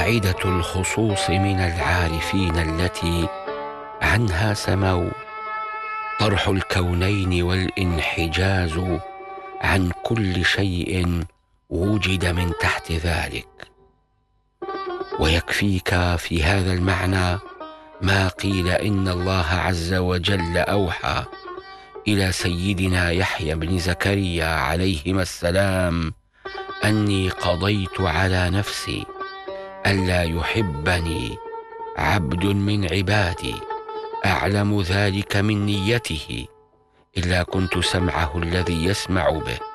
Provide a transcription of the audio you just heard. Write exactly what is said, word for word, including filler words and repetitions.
قاعدة الخصوص من العارفين التي عنها سموا: طرح الكونين والانحجاز عن كل شيء وجد من تحت ذلك. ويكفيك في هذا المعنى ما قيل إن الله عز وجل أوحى إلى سيدنا يحيى بن زكريا عليهما السلام: أني قضيت على نفسي ألا يحبني عبد من عبادي أعلم ذلك من نيته إلا كنت سمعه الذي يسمع به